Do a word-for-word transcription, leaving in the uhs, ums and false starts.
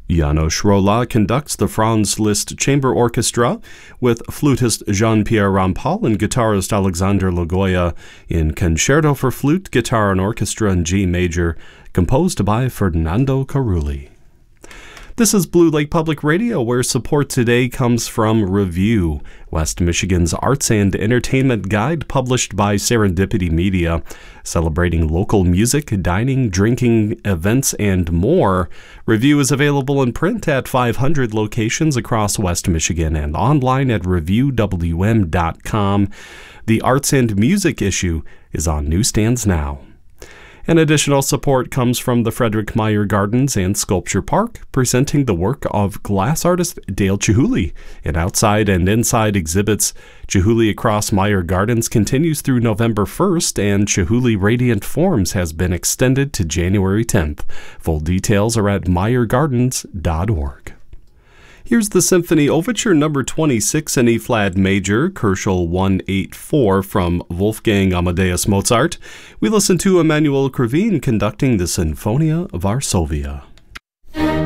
Janos Rolla conducts the Franz Liszt Chamber Orchestra with flutist Jean-Pierre Rampal and guitarist Alexander Logoya in Concerto for Flute, Guitar and Orchestra in G Major, composed by Ferdinando Carulli. This is Blue Lake Public Radio, where support today comes from Review, West Michigan's arts and entertainment guide published by Serendipity Media, celebrating local music, dining, drinking, events, and more. Review is available in print at five hundred locations across West Michigan and online at review w m dot com. The arts and music issue is on newsstands now. And additional support comes from the Frederick Meyer Gardens and Sculpture Park, presenting the work of glass artist Dale Chihuly in outside and inside exhibits. Chihuly Across Meyer Gardens continues through November first, and Chihuly Radiant Forms has been extended to January tenth. Full details are at meyer gardens dot org. Here's the Symphony Overture number twenty-six in E-flat major, Koelschel one eighty-four from Wolfgang Amadeus Mozart. We listen to Emanuel Krivine conducting the Sinfonia Varsovia.